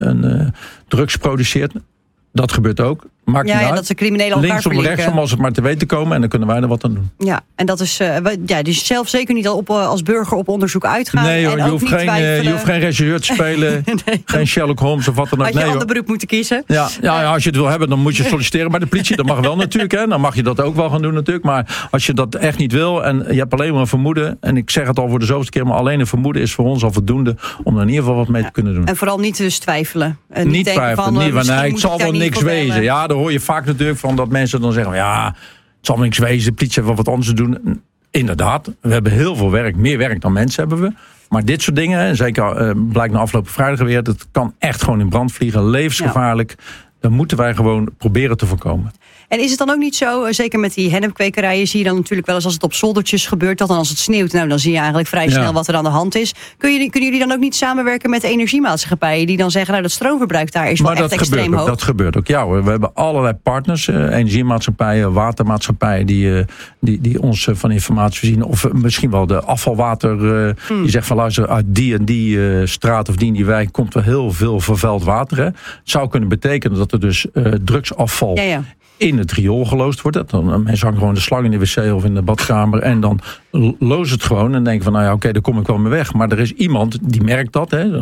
drugs produceert. Dat gebeurt ook. Maakt niet uit. Dat ze criminelen elkaar linksom, verlinken. rechtsom, als het maar te weten komen. En dan kunnen wij er wat aan doen. Ja, en dat is dus zelf zeker niet als burger op onderzoek uitgaan. Nee hoor, en je hoeft geen regisseur te spelen. Nee. Geen Sherlock Holmes of wat dan ook. Had je een ander beroep moeten kiezen. Ja, als je het wil hebben, dan moet je solliciteren bij de politie. Dat mag wel natuurlijk. Hè. Dan mag je dat ook wel gaan doen natuurlijk. Maar als je dat echt niet wil en je hebt alleen maar een vermoeden. En ik zeg het al voor de zoveelste keer. Maar alleen een vermoeden is voor ons al voldoende om er in ieder geval wat mee te kunnen doen. En vooral niet dus twijfelen. Niet twijfelen. Het zal wel niks wezen. Ja, dan hoor je vaak natuurlijk van dat mensen dan zeggen, het zal niks wezen, de politie heeft wel wat anders te doen. Inderdaad, we hebben heel veel werk, meer werk dan mensen hebben we. Maar dit soort dingen, en zeker blijkt na afgelopen vrijdag weer, dat kan echt gewoon in brand vliegen, levensgevaarlijk. Dat moeten wij gewoon proberen te voorkomen. En is het dan ook niet zo, zeker met die hennepkwekerijen, zie je dan natuurlijk wel eens als het op zoldertjes gebeurt, dat dan als het sneeuwt, dan zie je eigenlijk vrij snel wat er aan de hand is. Kunnen jullie dan ook niet samenwerken met de energiemaatschappijen die dan zeggen, dat stroomverbruik daar is wel echt extreem hoog? Dat gebeurt ook, ja hoor. We hebben allerlei partners, energiemaatschappijen, watermaatschappijen die ons van informatie voorzien. Of misschien wel de afvalwater, die zegt van luister, uit die en die straat of die en die wijk komt er heel veel vervuild water. Hè. Het zou kunnen betekenen dat er dus drugsafval in het riool geloosd wordt. Dan mensen hangen gewoon de slang in de wc of in de badkamer en dan loos het gewoon en denken van oké, daar kom ik wel mee weg. Maar er is iemand die merkt dat, hè,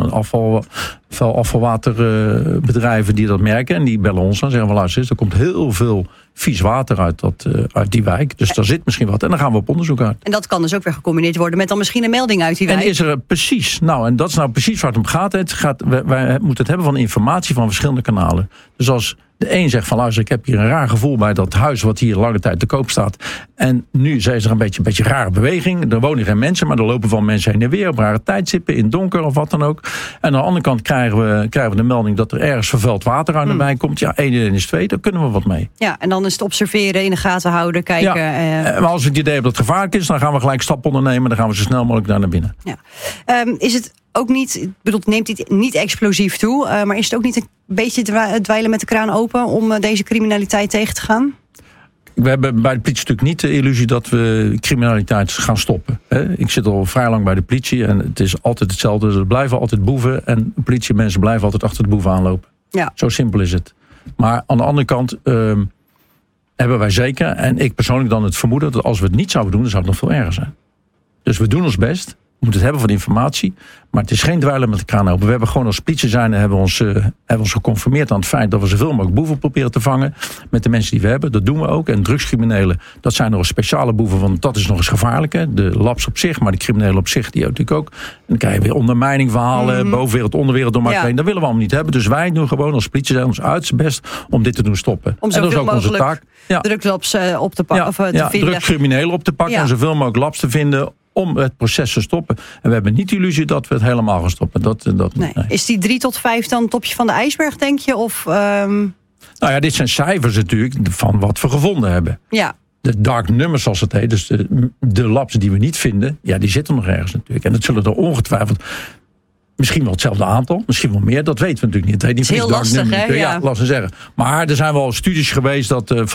afvalwaterbedrijven die dat merken en die bellen ons en zeggen van luister, er komt heel veel vies water uit die wijk. Dus daar zit misschien wat en dan gaan we op onderzoek uit. En dat kan dus ook weer gecombineerd worden met dan misschien een melding uit die wijk. En is er precies, en dat is nou precies waar het om gaat. Wij moeten het hebben van informatie van verschillende kanalen. Dus als de een zegt van luister, ik heb hier een raar gevoel bij dat huis wat hier lange tijd te koop staat. En nu is er een beetje rare beweging. Er wonen geen mensen, maar er lopen wel mensen heen en weer op rare tijdstippen, in donker of wat dan ook. En aan de andere kant krijgen we de melding dat er ergens vervuild water aan erbij komt. Ja, 1 en 1 is 2, daar kunnen we wat mee. Ja, en dan is het observeren, in de gaten houden, kijken. Ja, maar als we het idee hebben dat het gevaarlijk is, dan gaan we gelijk stappen ondernemen. Dan gaan we zo snel mogelijk naar binnen. Ja. Is het ook niet, ik bedoel, neemt dit niet explosief toe, maar is het ook niet een beetje dweilen met de kraan open om deze criminaliteit tegen te gaan? We hebben bij de politie natuurlijk niet de illusie dat we criminaliteit gaan stoppen. Ik zit al vrij lang bij de politie en het is altijd hetzelfde. Er blijven altijd boeven en politiemensen blijven altijd achter de boeven aanlopen. Ja. Zo simpel is het. Maar aan de andere kant hebben wij zeker, en ik persoonlijk dan het vermoeden, dat als we het niet zouden doen, dan zou het nog veel erger zijn. Dus we doen ons best. We moeten het hebben van informatie. Maar het is geen dweilen met de kraan open. We hebben gewoon als politie zijn hebben ons geconformeerd aan het feit dat we zoveel mogelijk boeven proberen te vangen. Met de mensen die we hebben. Dat doen we ook. En drugscriminelen, dat zijn nog speciale boeven. Want dat is nog eens gevaarlijk. Hè. De labs op zich, maar de criminelen op zich, die natuurlijk ook. En dan krijg je weer ondermijningverhalen. Bovenwereld, onderwereld door elkaar heen. Dat willen we allemaal niet hebben. Dus wij doen gewoon als politie zijn ons uiterste best om dit te doen stoppen. Om en dat is ook onze taak. Drugslabs op te pakken. Drugscriminelen op te pakken. En zoveel mogelijk labs te vinden om het proces te stoppen. En we hebben niet de illusie dat we het helemaal gaan stoppen. Nee. Is die 3 tot 5 dan het topje van de ijsberg, denk je? Of, Nou ja, dit zijn cijfers natuurlijk van wat we gevonden hebben. Ja. De dark numbers, zoals het heet, dus de labs die we niet vinden, ja, die zitten nog ergens natuurlijk. En dat zullen er ongetwijfeld misschien wel hetzelfde aantal, misschien wel meer, dat weten we natuurlijk niet. Het is heel lastig, hè? Ja, lastig zeggen. Maar er zijn wel studies geweest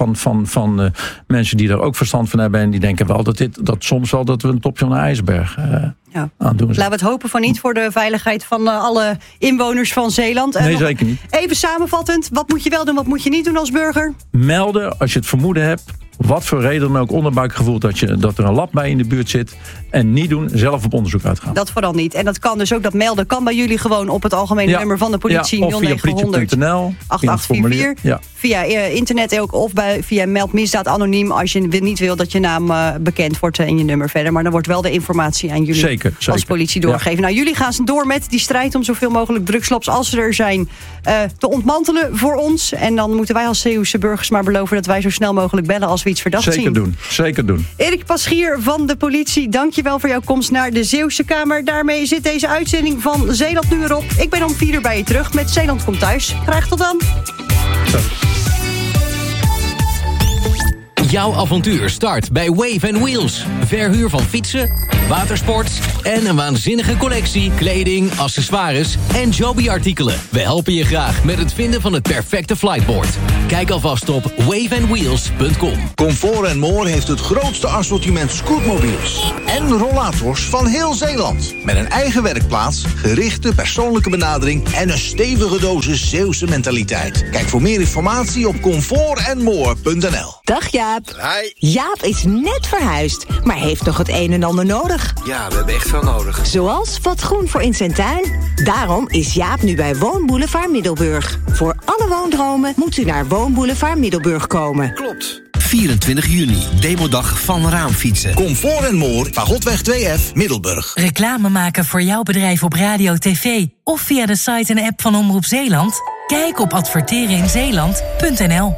van mensen die er ook verstand van hebben en die denken wel dat soms wel dat we een topje van de ijsberg aan doen. Laten we het hopen van niet voor de veiligheid van alle inwoners van Zeeland. Nee, zeker niet. Even samenvattend, wat moet je wel doen, wat moet je niet doen als burger? Melden als je het vermoeden hebt. Wat voor reden dan ook, onderbuikgevoel dat er een lab bij in de buurt zit. En niet doen, zelf op onderzoek uitgaan. Dat vooral niet. En dat kan dus ook, dat melden kan bij jullie gewoon op het algemene nummer van de politie. Ja, of via politie.nl. 8844. Ja. Via internet ook, of via Meld Misdaad Anoniem. Als je niet wil dat je naam bekend wordt en je nummer verder. Maar dan wordt wel de informatie aan jullie zeker. als politie doorgegeven. Nou, jullie gaan door met die strijd om zoveel mogelijk drugslabs, als ze er zijn, te ontmantelen voor ons. En dan moeten wij als Zeeuwse burgers maar beloven dat wij zo snel mogelijk bellen als we iets verdacht zien. Zeker doen. Erik Paschier van de politie, dankjewel voor jouw komst naar de Zeeuwse Kamer. Daarmee zit deze uitzending van Zeeland nu erop. Ik ben om 4 uur bij je terug met Zeeland komt thuis. Graag tot dan. Zo. Jouw avontuur start bij Wave & Wheels. Verhuur van fietsen, watersports en een waanzinnige collectie kleding, accessoires en Joby-artikelen. We helpen je graag met het vinden van het perfecte flightboard. Kijk alvast op waveandwheels.com. Comfort & More heeft het grootste assortiment scootmobiels en rollators van heel Zeeland. Met een eigen werkplaats, gerichte persoonlijke benadering en een stevige dosis Zeeuwse mentaliteit. Kijk voor meer informatie op comfortandmore.nl. Dag Jaap. Hi. Jaap is net verhuisd, maar heeft nog het een en ander nodig. Ja, we hebben echt veel nodig. Zoals wat groen voor in zijn tuin. Daarom is Jaap nu bij Woonboulevard Middelburg. Voor alle woondromen moet u naar Woonboulevard Middelburg komen. Klopt. 24 juni, demodag van Raamfietsen. Comfort & More, Pagotweg 2F, Middelburg. Reclame maken voor jouw bedrijf op radio, tv of via de site en app van Omroep Zeeland? Kijk op advertereninzeeland.nl.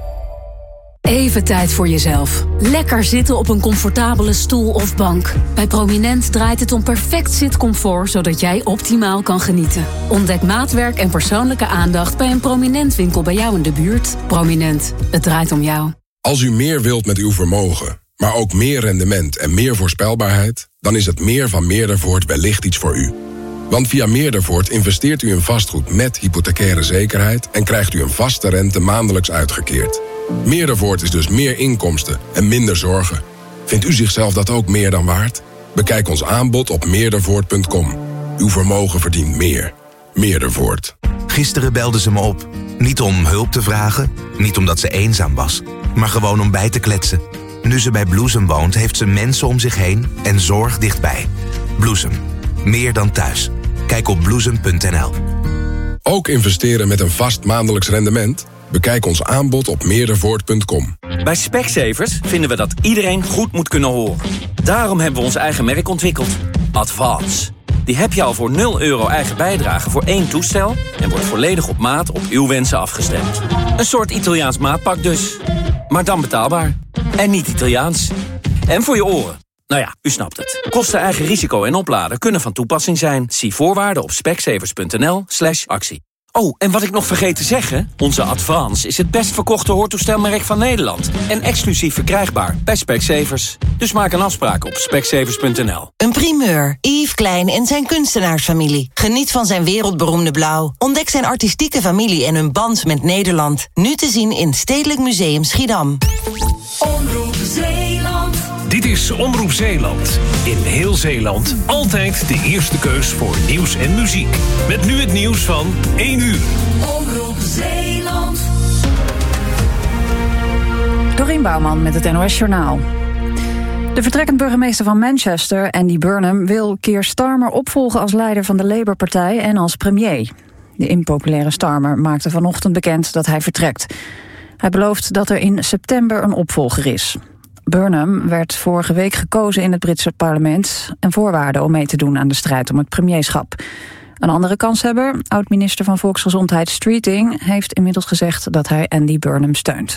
Even tijd voor jezelf. Lekker zitten op een comfortabele stoel of bank. Bij Prominent draait het om perfect zitcomfort, zodat jij optimaal kan genieten. Ontdek maatwerk en persoonlijke aandacht bij een Prominent winkel bij jou in de buurt. Prominent, het draait om jou. Als u meer wilt met uw vermogen, maar ook meer rendement en meer voorspelbaarheid, dan is het meer van Meerdervoort wellicht iets voor u. Want via Meerdervoort investeert u in vastgoed met hypothecaire zekerheid en krijgt u een vaste rente maandelijks uitgekeerd. Meerdervoort is dus meer inkomsten en minder zorgen. Vindt u zichzelf dat ook meer dan waard? Bekijk ons aanbod op meerdervoort.com. Uw vermogen verdient meer. Meerdervoort. Gisteren belde ze me op. Niet om hulp te vragen, niet omdat ze eenzaam was, maar gewoon om bij te kletsen. Nu ze bij Bloesem woont, heeft ze mensen om zich heen en zorg dichtbij. Bloesem. Meer dan thuis. Kijk op bloesem.nl. Ook investeren met een vast maandelijks rendement? Bekijk ons aanbod op meerdervoort.com. Bij Specsavers vinden we dat iedereen goed moet kunnen horen. Daarom hebben we ons eigen merk ontwikkeld. Advance. Die heb je al voor €0 eigen bijdrage voor 1 toestel en wordt volledig op maat op uw wensen afgestemd. Een soort Italiaans maatpak dus. Maar dan betaalbaar. En niet Italiaans. En voor je oren. Nou ja, u snapt het. Kosten, eigen risico en opladen kunnen van toepassing zijn. Zie voorwaarden op specsavers.nl/actie. Oh, en wat ik nog vergeet te zeggen, onze Advance is het best verkochte hoortoestelmerk van Nederland. En exclusief verkrijgbaar bij Specsavers. Dus maak een afspraak op specsavers.nl. Een primeur. Yves Klein en zijn kunstenaarsfamilie. Geniet van zijn wereldberoemde blauw. Ontdek zijn artistieke familie en hun band met Nederland. Nu te zien in Stedelijk Museum Schiedam. Omroep Zeeland. Dit is Omroep Zeeland. In heel Zeeland altijd de eerste keus voor nieuws en muziek. Met nu het nieuws van 1 uur. Omroep Zeeland. Dorien Bouwman met het NOS Journaal. De vertrekkend burgemeester van Manchester, Andy Burnham, wil Keir Starmer opvolgen als leider van de Labour-partij en als premier. De impopulaire Starmer maakte vanochtend bekend dat hij vertrekt. Hij belooft dat er in september een opvolger is. Burnham werd vorige week gekozen in het Britse parlement, een voorwaarde om mee te doen aan de strijd om het premierschap. Een andere kanshebber, oud-minister van Volksgezondheid Streeting, heeft inmiddels gezegd dat hij Andy Burnham steunt.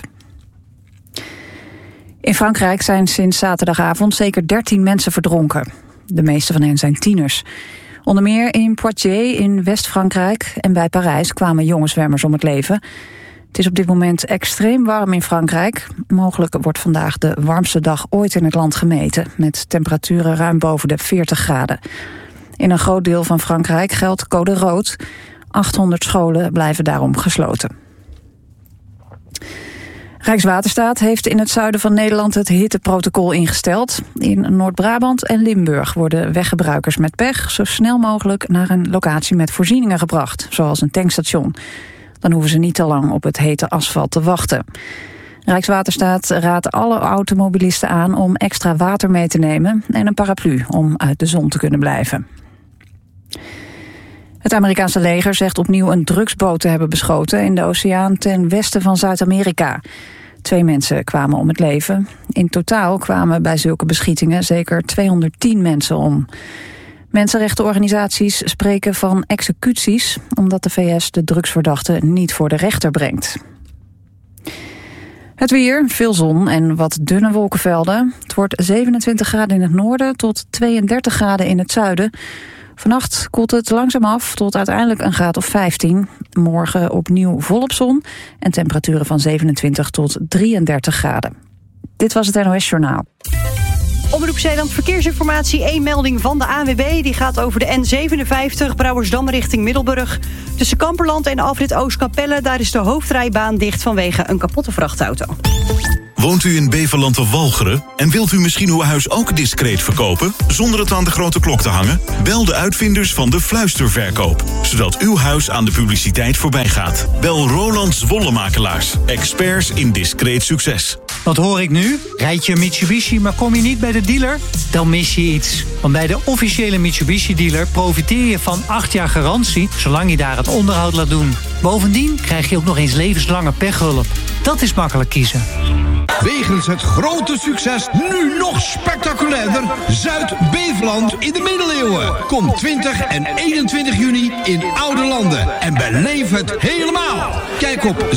In Frankrijk zijn sinds zaterdagavond zeker 13 mensen verdronken. De meeste van hen zijn tieners. Onder meer in Poitiers in West-Frankrijk en bij Parijs kwamen jonge zwemmers om het leven. Het is op dit moment extreem warm in Frankrijk. Mogelijk wordt vandaag de warmste dag ooit in het land gemeten, met temperaturen ruim boven de 40 graden. In een groot deel van Frankrijk geldt code rood. 800 scholen blijven daarom gesloten. Rijkswaterstaat heeft in het zuiden van Nederland het hitteprotocol ingesteld. In Noord-Brabant en Limburg worden weggebruikers met pech zo snel mogelijk naar een locatie met voorzieningen gebracht, zoals een tankstation. Dan hoeven ze niet te lang op het hete asfalt te wachten. Rijkswaterstaat raadt alle automobilisten aan om extra water mee te nemen en een paraplu om uit de zon te kunnen blijven. Het Amerikaanse leger zegt opnieuw een drugsboot te hebben beschoten in de oceaan ten westen van Zuid-Amerika. 2 mensen kwamen om het leven. In totaal kwamen bij zulke beschietingen zeker 210 mensen om. Mensenrechtenorganisaties spreken van executies, omdat de VS de drugsverdachte niet voor de rechter brengt. Het weer, veel zon en wat dunne wolkenvelden. Het wordt 27 graden in het noorden tot 32 graden in het zuiden. Vannacht koelt het langzaam af tot uiteindelijk een graad of 15. Morgen opnieuw volop zon en temperaturen van 27 tot 33 graden. Dit was het NOS Journaal. Omroep Zeeland Verkeersinformatie. 1 melding van de ANWB. Die gaat over de N57 Brouwersdam richting Middelburg. Tussen Kamperland en afrit Oostkapelle. Daar is de hoofdrijbaan dicht vanwege een kapotte vrachtauto. Woont u in Beverland of Walcheren en wilt u misschien uw huis ook discreet verkopen, zonder het aan de grote klok te hangen? Bel de uitvinders van de fluisterverkoop, zodat uw huis aan de publiciteit voorbij gaat. Bel Roland Wollemakelaars, experts in discreet succes. Wat hoor ik nu? Rijd je een Mitsubishi, maar kom je niet bij de dealer? Dan mis je iets. Want bij de officiële Mitsubishi-dealer profiteer je van 8 jaar garantie, zolang je daar het onderhoud laat doen. Bovendien krijg je ook nog eens levenslange pechhulp. Dat is makkelijk kiezen. Wegens het grote succes nu nog spectaculairder Zuid-Beveland in de middeleeuwen. Kom 20 en 21 juni in Oude Landen en beleef het helemaal. Kijk op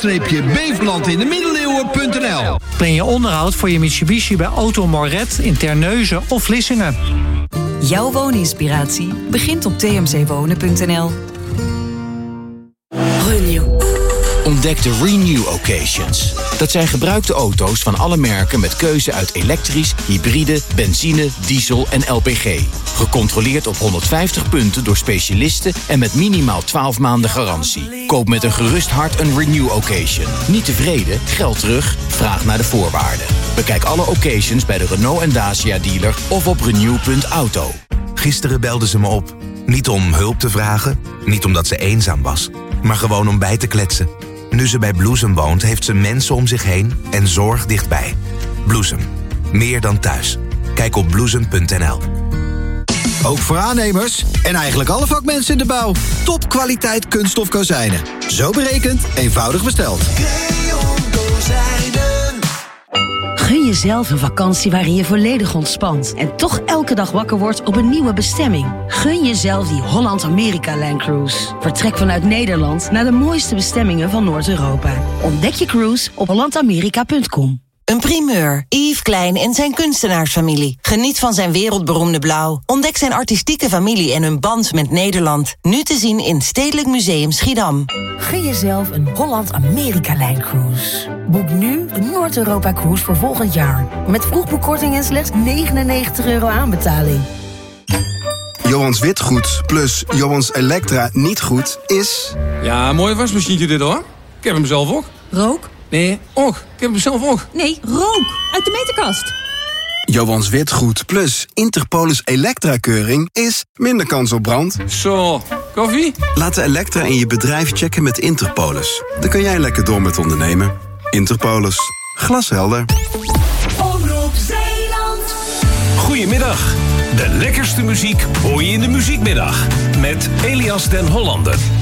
zuid-bevelandindemiddeleeuwen.nl. Plan je onderhoud voor je Mitsubishi bij Auto Moret in Terneuzen of Vlissingen. Jouw wooninspiratie begint op tmcwonen.nl. Renew. Ontdek de Renew Occasions. Dat zijn gebruikte auto's van alle merken met keuze uit elektrisch, hybride, benzine, diesel en LPG. Gecontroleerd op 150 punten door specialisten en met minimaal 12 maanden garantie. Koop met een gerust hart een Renew Occasion. Niet tevreden? Geld terug? Vraag naar de voorwaarden. Bekijk alle occasions bij de Renault en Dacia dealer of op renew.auto. Gisteren belde ze me op. Niet om hulp te vragen, niet omdat ze eenzaam was, maar gewoon om bij te kletsen. Nu ze bij Bloesem woont, heeft ze mensen om zich heen en zorg dichtbij. Bloesem. Meer dan thuis. Kijk op bloesem.nl. Ook voor aannemers en eigenlijk alle vakmensen in de bouw. Topkwaliteit kunststof kozijnen. Zo berekend, eenvoudig besteld. Gun jezelf een vakantie waarin je volledig ontspant en toch elke dag wakker wordt op een nieuwe bestemming. Gun jezelf die Holland-Amerika-Line Cruise. Vertrek vanuit Nederland naar de mooiste bestemmingen van Noord-Europa. Ontdek je cruise op hollandamerika.com. Een primeur. Yves Klein en zijn kunstenaarsfamilie. Geniet van zijn wereldberoemde blauw. Ontdek zijn artistieke familie en hun band met Nederland. Nu te zien in Stedelijk Museum Schiedam. Gun jezelf een Holland-Amerika-Line Cruise. Boek nu een Noord-Europa-cruise voor volgend jaar. Met vroegboekkorting en slechts €99 aanbetaling. Johans Witgoed plus Johans Elektra niet goed is... Ja, mooi wasmachientje dit hoor. Ik heb hem zelf ook. Rook? Nee, ook. Ik heb hem zelf ook. Nee, rook. Uit de meterkast. Johans Witgoed plus Interpolis Elektra-keuring is minder kans op brand. Zo, koffie? Laat de Elektra in je bedrijf checken met Interpolis. Dan kan jij lekker door met ondernemen. Interpolis. Glashelder. Omroep Zeeland. Goedemiddag. De lekkerste muziek hoor je in de Muziekmiddag. Met Elias den Hollander.